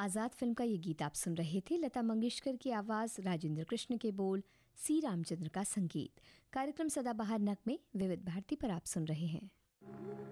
आज़ाद film का ये गीत आप सुन रहे थे। लता मंगेशकर की आवाज़, राजेंद्र कृष्ण के बोल, सी रामचंद्र का संगीत। कार्यक्रम सदाबहार नगमे विविध भारती पर आप सुन रहे हैं।